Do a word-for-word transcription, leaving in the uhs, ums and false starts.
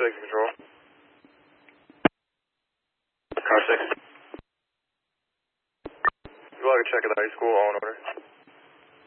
six, control. Car six. You log a check at the high school, all in order.